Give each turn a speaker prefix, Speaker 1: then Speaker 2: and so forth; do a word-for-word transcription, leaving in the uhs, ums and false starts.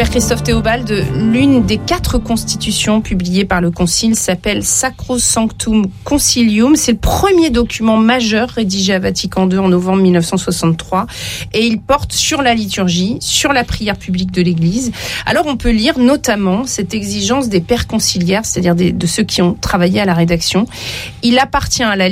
Speaker 1: Père Christophe Théobald, l'une des quatre constitutions publiées par le Concile s'appelle Sacrosanctum Concilium. C'est le premier document majeur rédigé à Vatican deux en novembre mille neuf cent soixante-trois et il porte sur la liturgie, sur la prière publique de l'Église. Alors on peut lire notamment cette exigence des pères conciliaires, c'est-à-dire des, de ceux qui ont travaillé à la rédaction. Il appartient à la